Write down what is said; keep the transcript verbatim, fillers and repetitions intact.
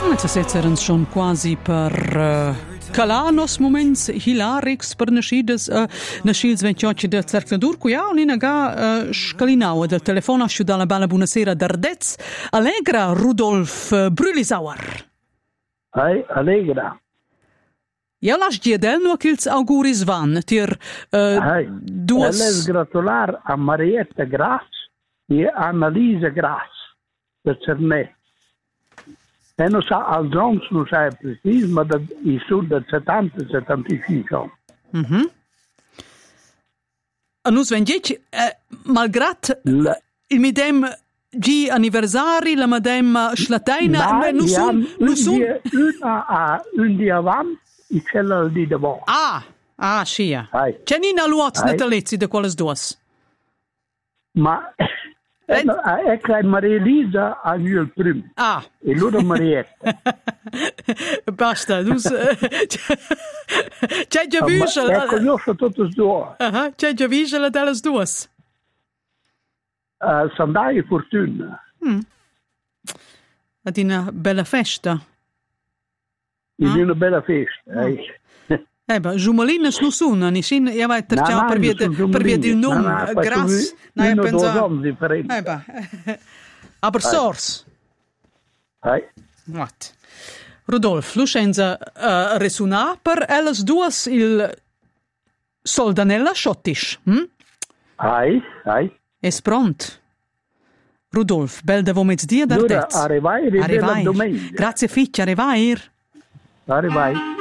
Sesez eran schon quasi per uh, calanos moments hilarics per nascidas uh, nascils ventioci de Cercladur cuia unina ga uh, scalinau del telefono asciu dalla bella buonasera d'Ardez Allegra Rudolf uh, Brülisauer. Hai, Allegra. Ja las giedel no ch'ils auguris van tir uh, Hai, duas elles gratular a Marietta Gras e a Annalisa Gras de Cernè. E non sa, al Jones non sa precis, ma da, i sud del settanta settantacinque anni. Mhm. A nus vendic, eh, malgrat La, il midem gi anniversari, la madem schlateina, ma nu sun, un, nu sun... dia, una a un dia avanti e c'era il dia dopo. Ah, ah, scia. Hai. C'è nina luots Hai. natalizzi de quelles duas. Ma Eh. e che Maria Elisa ha io il primo Ah. e loro Marietta. Basta, dus... C'è già Ma visto... e conosco tutte e due. Aha, c'è già visto la delle duas. Uh, Sandai e Fortuna. Ad una bella festa. In Ah. una bella festa. Eh. Eh, beh, giumalinas non sono, niscin, ja vai No, terciao no, per via, non sono per via del giumalines. num, No, no, gras, no, no, uno, pensa... due anni differenti. Eh, beh, aber sors. Eh. What? Rudolf, lu scenza uh, resunar per elles duas il soldanella schottisch, hm? Ai, ai. Es pront. Rudolf, bel de vomets dia Allora, d'Ardez. arrivai e bella domenica. Grazie fitch, arrivair. Arrivai.